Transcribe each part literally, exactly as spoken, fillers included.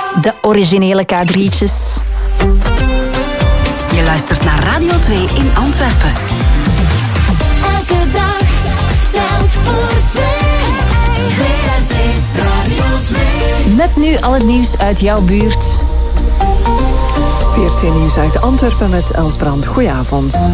De originele K drie'tjes. Je luistert naar Radio twee in Antwerpen. Elke dag telt voor twee. V R T Radio twee. Met nu al het nieuws uit jouw buurt. V R T Nieuws uit Antwerpen met Els Brand. Goedenavond.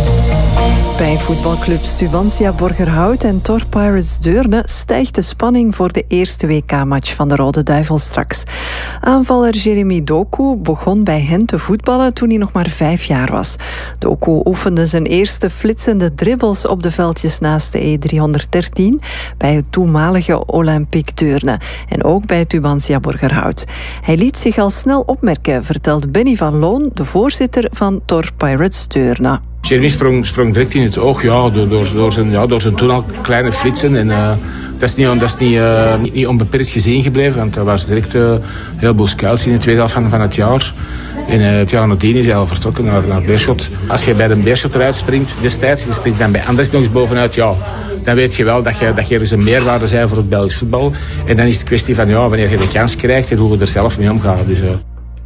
Bij voetbalclubs Tubantia Borgerhout en Tor Pirates Deurne stijgt de spanning voor de eerste W K-match van de Rode Duivels straks. Aanvaller Jeremy Doku begon bij hen te voetballen toen hij nog maar vijf jaar was. Doku oefende zijn eerste flitsende dribbels op de veldjes naast de E driehonderddertien bij het toenmalige Olympique Deurne en ook bij Tubantia Borgerhout. Hij liet zich al snel opmerken, vertelt Benny van Loon, de voorzitter van Tor Pirates Deurne. Jeremy sprong, sprong direct in het oog, ja, door, door, door, zijn, ja, door zijn toen al kleine flitsen. En, uh, dat is, niet, dat is niet, uh, niet, niet onbeperkt gezien gebleven, want er was direct uh, een heleboel scouts in de tweede helft van, van het jaar. En uh, het jaar nadien is hij al vertrokken naar, naar Beerschot. Als je bij de Beerschot eruit springt destijds, je springt dan bij Anderlecht nog eens bovenuit, ja, dan weet je wel dat je, dat je er eens een meerwaarde bent voor het Belgisch voetbal. En dan is het kwestie van ja, wanneer je de kans krijgt en hoe we er zelf mee omgaan. Dus, uh,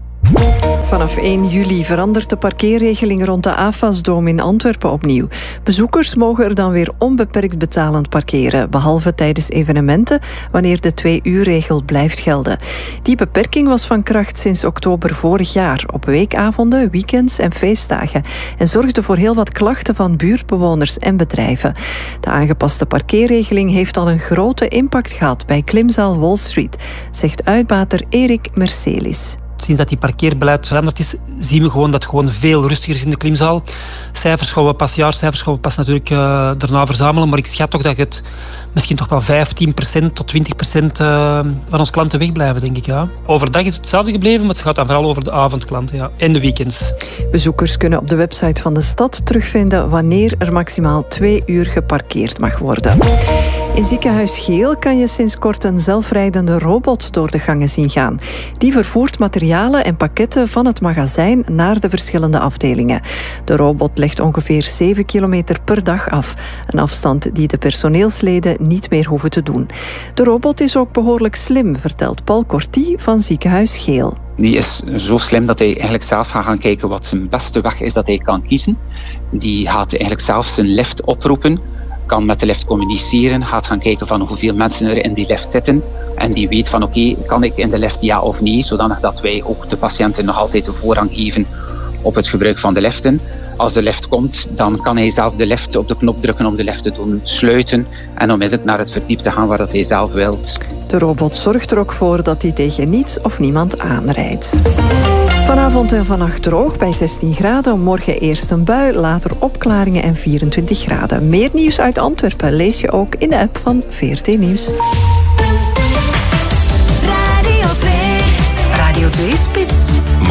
Vanaf één juli verandert de parkeerregeling rond de A F A S-dome in Antwerpen opnieuw. Bezoekers mogen er dan weer onbeperkt betalend parkeren, behalve tijdens evenementen, wanneer de twee-uur-regel blijft gelden. Die beperking was van kracht sinds oktober vorig jaar, op weekavonden, weekends en feestdagen, en zorgde voor heel wat klachten van buurtbewoners en bedrijven. De aangepaste parkeerregeling heeft al een grote impact gehad bij klimzaal Wall Street, zegt uitbater Erik Mercelis. Sinds dat die parkeerbeleid veranderd is, zien we gewoon dat het gewoon veel rustiger is in de klimzaal. Cijfers gaan we pas, jaarcijfers gaan we pas natuurlijk uh, daarna verzamelen, maar ik schat toch dat het misschien toch wel vijftien procent tot twintig procent uh, van onze klanten wegblijven, denk ik. Ja. Overdag is het hetzelfde gebleven, maar het gaat dan vooral over de avondklanten, ja, en de weekends. Bezoekers kunnen op de website van de stad terugvinden wanneer er maximaal twee uur geparkeerd mag worden. In ziekenhuis Geel kan je sinds kort een zelfrijdende robot door de gangen zien gaan. Die vervoert materialen en pakketten van het magazijn naar de verschillende afdelingen. De robot legt ongeveer zeven kilometer per dag af. Een afstand die de personeelsleden niet meer hoeven te doen. De robot is ook behoorlijk slim, vertelt Paul Corti van ziekenhuis Geel. Die is zo slim dat hij eigenlijk zelf gaat gaan kijken wat zijn beste weg is dat hij kan kiezen. Die gaat eigenlijk zelf zijn lift oproepen, kan met de lift communiceren, gaat gaan kijken van hoeveel mensen er in die lift zitten. En die weet van oké, okay, kan ik in de lift ja of nee, zodanig dat wij ook de patiënten nog altijd de voorrang geven op het gebruik van de liften. Als de lift komt, dan kan hij zelf de lift op de knop drukken om de lift te doen sluiten en onmiddellijk naar het verdiep te gaan waar dat hij zelf wilt. De robot zorgt er ook voor dat hij tegen niets of niemand aanrijdt. Vanavond en vannacht droog bij zestien graden. Morgen eerst een bui, later opklaringen en vierentwintig graden. Meer nieuws uit Antwerpen lees je ook in de app van V R T Nieuws.